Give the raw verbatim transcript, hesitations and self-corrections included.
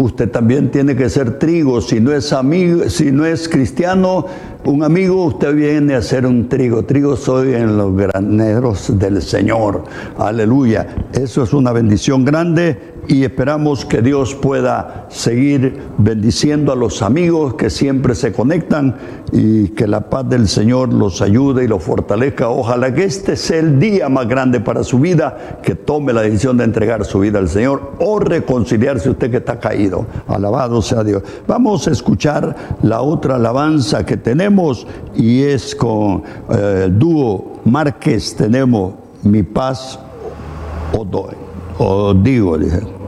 usted también tiene que ser trigo. Si no es amigo, si no es cristiano, un amigo, usted viene a ser un trigo. Trigo soy en los graneros del Señor. Aleluya. Eso es una bendición grande y esperamos que Dios pueda seguir bendiciendo a los amigos que siempre se conectan y que la paz del Señor los ayude y los fortalezca. Ojalá que este sea el día más grande para su vida, que tome la decisión de entregar su vida al Señor o reconciliarse usted que está caído. Alabado sea Dios. Vamos a escuchar la otra alabanza que tenemos y es con eh, el dúo Márquez. Tenemos Mi paz os doy, os digo, dije.